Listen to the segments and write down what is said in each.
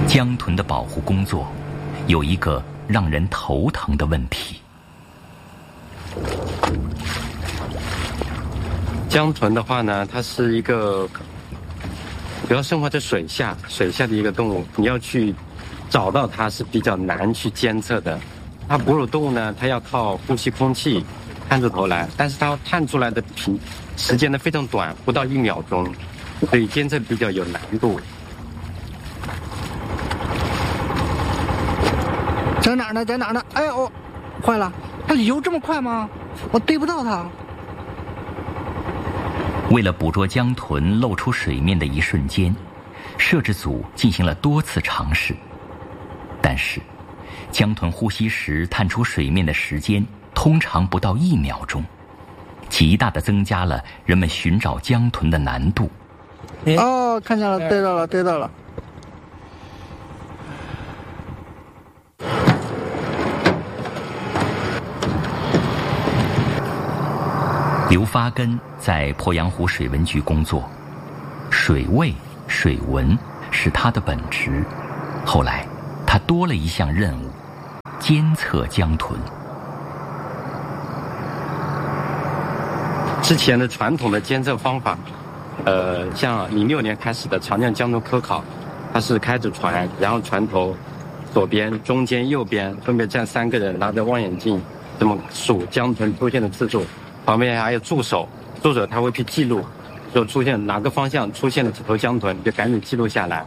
江豚的保护工作有一个让人头疼的问题。 江豚的话呢，它是一个主要生活在水下的一个动物，你要去找到它是比较难去监测的。它哺乳动物呢，它要靠呼吸空气探出头来，但是它探出来的时间呢非常短，不到1秒钟，所以监测比较有难度。 在哪儿呢？在哪儿呢？哎呦，坏了！它游这么快吗？我逮不到它。 为了捕捉江豚露出水面的一瞬间，摄制组进行了多次尝试，但是江豚呼吸时探出水面的时间通常不到1秒钟，极大地增加了人们寻找江豚的难度。 哦，看见了，逮到了，逮到了。 刘发根在鄱阳湖水文局工作，水位、水文是他的本职。后来，他多了一项任务：监测江豚。 之前的传统的监测方法，像06年开始的长江江豚科考，它是开着船，然后船头左边、中间、右边分别站3个人，拿着望远镜，这么数江豚出现的次数。旁边还有助手他会去记录，就出现哪个方向出现了几头江豚，就赶紧记录下来。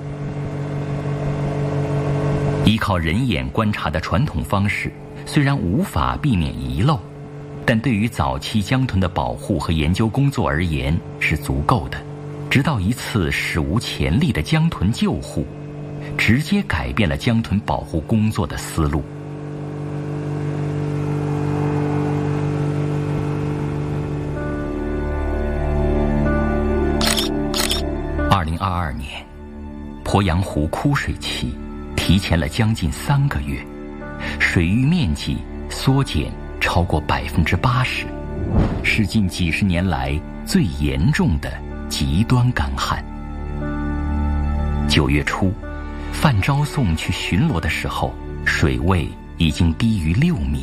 依靠人眼观察的传统方式，虽然无法避免遗漏，但对于早期江豚的保护和研究工作而言是足够的。直到一次史无前例的江豚救护，直接改变了江豚保护工作的思路。2022年，鄱阳湖枯水期提前了将近3个月，水域面积缩减超过80%，是近几十年来最严重的极端干旱。9月初，范昭颂去巡逻的时候，水位已经低于6米。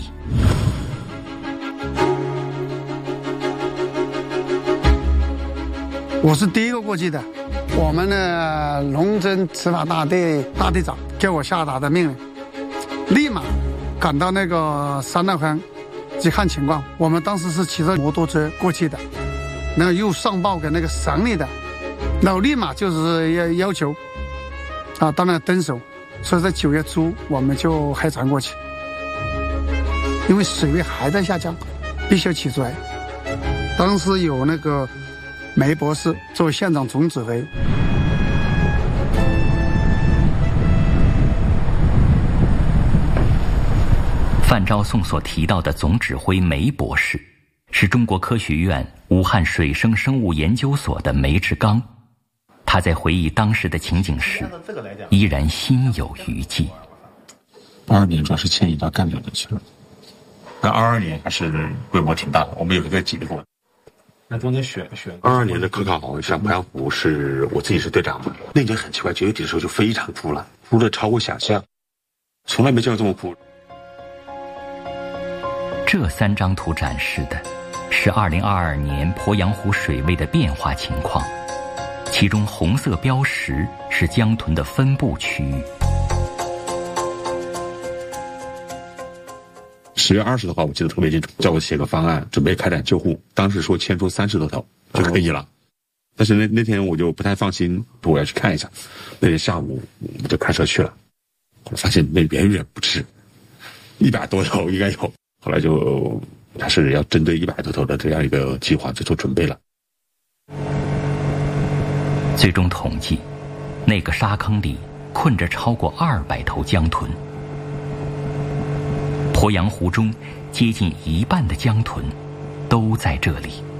我是第一个过去的。我们的龙镇执法大队大队长给我下达的命令，立马赶到那个三道坑去看情况。我们当时是骑着摩托车过去的，然后又上报给那个省里的，然后立马就是要求当然蹲守，所以在9月初我们就开船过去，因为水位还在下降，必须要起出来。当时有那个梅博士作为现场总指挥。 范昭颂所提到的总指挥梅博士，是中国科学院武汉水生生物研究所的梅志刚。他在回忆当时的情景时，依然心有余悸。 22年主要是迁移到赣流去了，那22年还是规模挺大的，我们有一个记录。 那中间选 22年的科考像鄱阳湖是我自己是队长嘛，那年很奇怪，9月底的时候就非常枯了，枯的超过想象，从来没见过这么枯。 这3张图展示的是2022年鄱阳湖水位的变化情况，其中红色标识是江豚的分布区域。 10月20的话，我记得特别清楚，叫我写个方案，准备开展救护。当时说牵出30多头就可以了，但是那天我就不太放心，我要去看一下。那天下午我就开车去了，我发现那远远不止100多头，应该有。后来就还是要针对100多头的这样一个计划去做准备了。 最终统计，那个沙坑里困着超过200头江豚。鄱阳湖中接近1半的江豚都在这里。